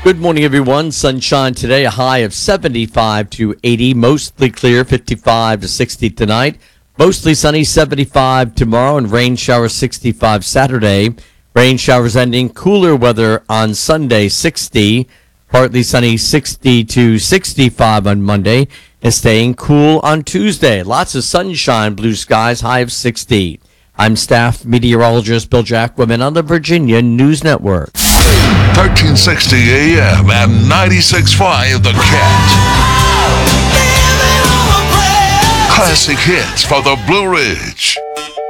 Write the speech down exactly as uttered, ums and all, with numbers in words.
Good morning, everyone. Sunshine today, a high of seventy-five to eighty, mostly clear, fifty-five to sixty tonight. Mostly sunny, seventy-five tomorrow, and rain showers, sixty-five Saturday. Rain showers ending, cooler weather on Sunday, sixty. Partly sunny, sixty to sixty-five on Monday, and staying cool on Tuesday. Lots of sunshine, blue skies, high of sixty. I'm staff meteorologist Bill Jackwoman on the Virginia News Network. thirteen sixty A M and ninety-six point five The Cat. Classic hits for the Blue Ridge.